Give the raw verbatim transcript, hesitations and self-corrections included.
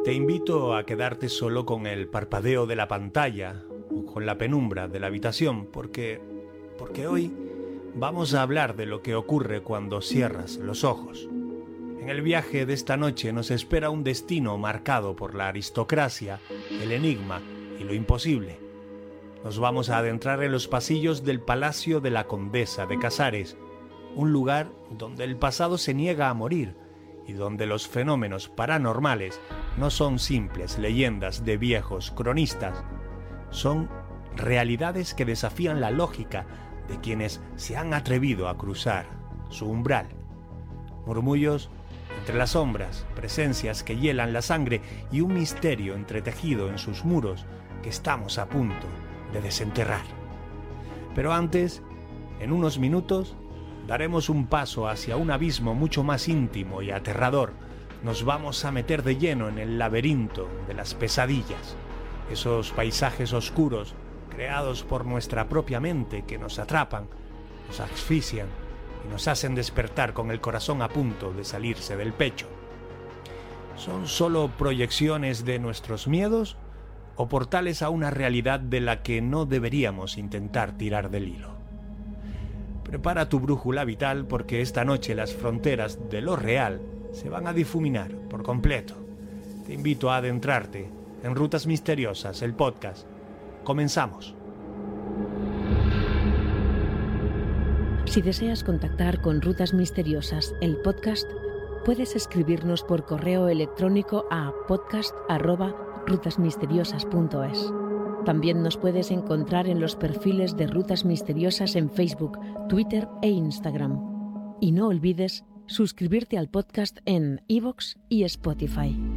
Te invito a quedarte solo con el parpadeo de la pantalla o con la penumbra de la habitación, porque, porque hoy vamos a hablar de lo que ocurre cuando cierras los ojos. En el viaje de esta noche nos espera un destino marcado por la aristocracia, el enigma y lo imposible. Nos vamos a adentrar en los pasillos del Palacio de la Condesa de Casares, un lugar donde el pasado se niega a morir y donde los fenómenos paranormales no son simples leyendas de viejos cronistas, son realidades que desafían la lógica de quienes se han atrevido a cruzar su umbral. Murmullos entre las sombras, presencias que hielan la sangre y un misterio entretejido en sus muros que estamos a punto de desenterrar. Pero antes, en unos minutos, daremos un paso hacia un abismo mucho más íntimo y aterrador. Nos vamos a meter de lleno en el laberinto de las pesadillas, esos paisajes oscuros creados por nuestra propia mente que nos atrapan, nos asfixian y nos hacen despertar con el corazón a punto de salirse del pecho. ¿Son solo proyecciones de nuestros miedos o portales a una realidad de la que no deberíamos intentar tirar del hilo? Prepara tu brújula vital porque esta noche las fronteras de lo real se van a difuminar por completo. Te invito a adentrarte en Rutas Misteriosas, el podcast. Comenzamos. Si deseas contactar con Rutas Misteriosas, el podcast, puedes escribirnos por correo electrónico a podcast arroba rutasmisteriosas punto es. También nos puedes encontrar en los perfiles de Rutas Misteriosas en Facebook, Twitter e Instagram. Y no olvides suscribirte al podcast en iVoox y Spotify.